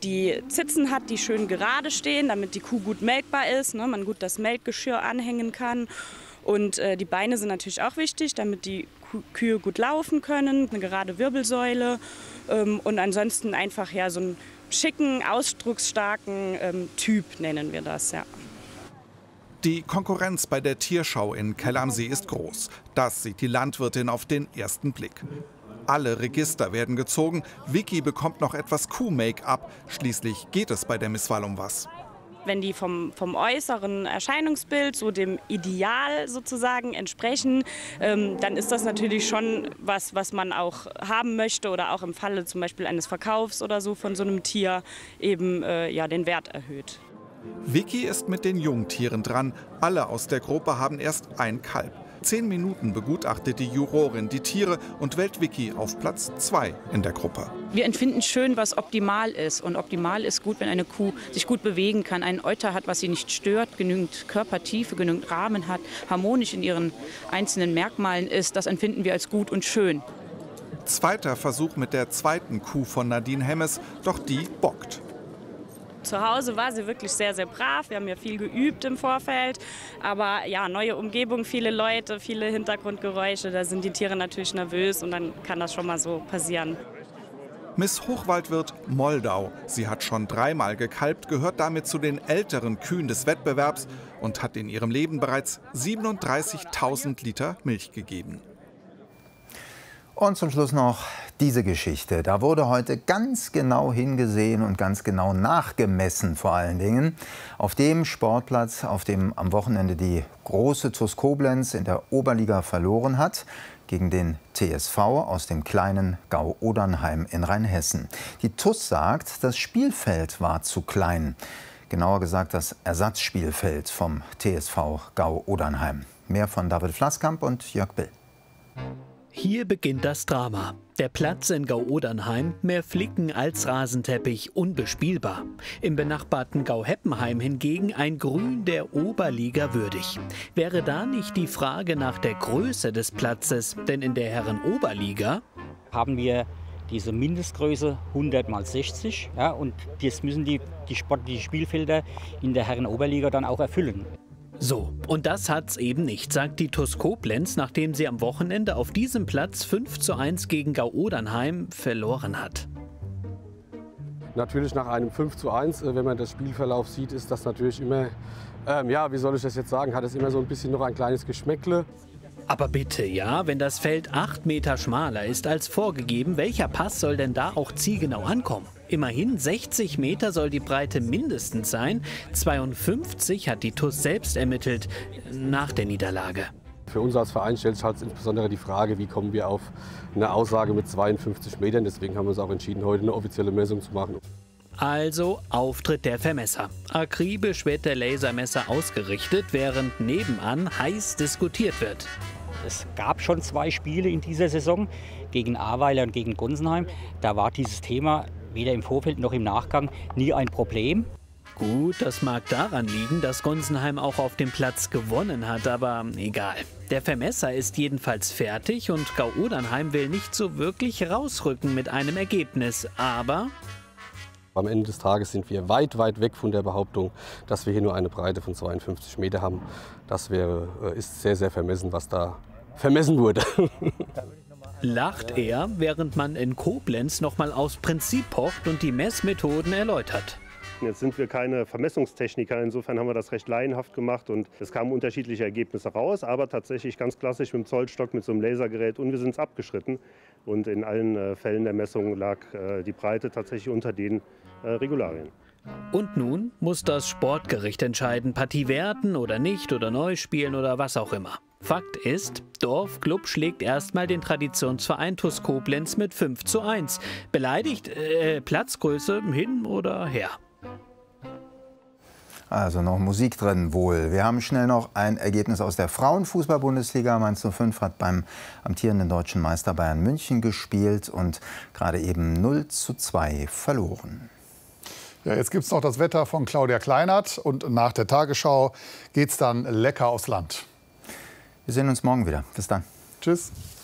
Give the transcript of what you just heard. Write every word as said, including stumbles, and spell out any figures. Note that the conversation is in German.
die Zitzen hat, die schön gerade stehen, damit die Kuh gut melkbar ist, ne, man gut das Melkgeschirr anhängen kann. Und äh, die Beine sind natürlich auch wichtig, damit die Kuh Kühe gut laufen können, eine gerade Wirbelsäule ähm, und ansonsten einfach ja so einen schicken, ausdrucksstarken ähm, Typ nennen wir das, ja. Die Konkurrenz bei der Tierschau in Kell am See ist groß. Das sieht die Landwirtin auf den ersten Blick. Alle Register werden gezogen. Vicky bekommt noch etwas Kuh-Make-up. Schließlich geht es bei der Misswahl um was. Wenn die vom, vom äußeren Erscheinungsbild, so dem Ideal sozusagen entsprechen, ähm, dann ist das natürlich schon was, was man auch haben möchte oder auch im Falle zum Beispiel eines Verkaufs oder so von so einem Tier eben äh, ja, den Wert erhöht. Vicky ist mit den Jungtieren dran. Alle aus der Gruppe haben erst ein Kalb. Zehn Minuten begutachtet die Jurorin die Tiere und wählt Vicky auf Platz zwei in der Gruppe. Wir empfinden schön, was optimal ist. Und optimal ist gut, wenn eine Kuh sich gut bewegen kann, einen Euter hat, was sie nicht stört, genügend Körpertiefe, genügend Rahmen hat, harmonisch in ihren einzelnen Merkmalen ist. Das empfinden wir als gut und schön. Zweiter Versuch mit der zweiten Kuh von Nadine Hemmes, doch die bockt. Zu Hause war sie wirklich sehr, sehr brav. Wir haben ja viel geübt im Vorfeld. Aber ja, neue Umgebung, viele Leute, viele Hintergrundgeräusche. Da sind die Tiere natürlich nervös und dann kann das schon mal so passieren. Miss Hochwaldwirt Moldau. Sie hat schon dreimal gekalbt, gehört damit zu den älteren Kühen des Wettbewerbs und hat in ihrem Leben bereits siebenunddreißigtausend Liter Milch gegeben. Und zum Schluss noch diese Geschichte. Da wurde heute ganz genau hingesehen und ganz genau nachgemessen vor allen Dingen. Auf dem Sportplatz, auf dem am Wochenende die große T U S Koblenz in der Oberliga verloren hat, gegen den T S V aus dem kleinen Gau-Odernheim in Rheinhessen. Die T U S sagt, das Spielfeld war zu klein. Genauer gesagt das Ersatzspielfeld vom T S V Gau-Odernheim. Mehr von David Flasskamp und Jörg Bill. Hier beginnt das Drama. Der Platz in Gau-Odernheim, mehr Flicken als Rasenteppich, unbespielbar. Im benachbarten Gau-Heppenheim hingegen ein Grün der Oberliga würdig. Wäre da nicht die Frage nach der Größe des Platzes, denn in der Herren-Oberliga haben wir diese Mindestgröße hundert mal sechzig, ja, und das müssen die, die, Sport, die Spielfelder in der Herren-Oberliga dann auch erfüllen. So, und das hat's eben nicht, sagt die T U S Koblenz, nachdem sie am Wochenende auf diesem Platz fünf zu eins gegen Gau-Odernheim verloren hat. Natürlich nach einem fünf zu eins, wenn man das Spielverlauf sieht, ist das natürlich immer, ähm, ja, wie soll ich das jetzt sagen, hat es immer so ein bisschen noch ein kleines Geschmäckle. Aber bitte, ja, wenn das Feld acht Meter schmaler ist als vorgegeben, welcher Pass soll denn da auch zielgenau ankommen? Immerhin sechzig Meter soll die Breite mindestens sein. zweiundfünfzig hat die T U S selbst ermittelt, nach der Niederlage. Für uns als Verein stellt sich halt insbesondere die Frage, wie kommen wir auf eine Aussage mit zweiundfünfzig Metern. Deswegen haben wir uns auch entschieden, heute eine offizielle Messung zu machen. Also Auftritt der Vermesser. Akribisch wird der Lasermesser ausgerichtet, während nebenan heiß diskutiert wird. Es gab schon zwei Spiele in dieser Saison, gegen Ahrweiler und gegen Gonsenheim. Da war dieses Thema weder im Vorfeld noch im Nachgang nie ein Problem. Gut, das mag daran liegen, dass Gonsenheim auch auf dem Platz gewonnen hat, aber egal. Der Vermesser ist jedenfalls fertig und Gau-Odernheim will nicht so wirklich rausrücken mit einem Ergebnis, aber am Ende des Tages sind wir weit, weit weg von der Behauptung, dass wir hier nur eine Breite von zweiundfünfzig Meter haben. Das wäre, ist sehr, sehr vermessen, was da vermessen wurde. Lacht er, während man in Koblenz noch mal aus Prinzip pocht und die Messmethoden erläutert. Jetzt sind wir keine Vermessungstechniker, insofern haben wir das recht laienhaft gemacht und es kamen unterschiedliche Ergebnisse raus, aber tatsächlich ganz klassisch mit dem Zollstock, mit so einem Lasergerät und wir sind es abgeschritten. Und in allen äh, Fällen der Messung lag äh, die Breite tatsächlich unter den äh, Regularien. Und nun muss das Sportgericht entscheiden, Partie werten oder nicht oder neu spielen oder was auch immer. Fakt ist, Dorfclub schlägt erstmal den Traditionsverein T U S Koblenz mit fünf zu eins. Beleidigt, äh, Platzgröße hin oder her. Also noch Musik drin wohl. Wir haben schnell noch ein Ergebnis aus der Frauenfußball-Bundesliga. Mainz null fünf hat beim amtierenden deutschen Meister Bayern München gespielt und gerade eben null zu zwei verloren. Ja, jetzt gibt es noch das Wetter von Claudia Kleinert und nach der Tagesschau geht es dann lecker aufs Land. Wir sehen uns morgen wieder. Bis dann. Tschüss.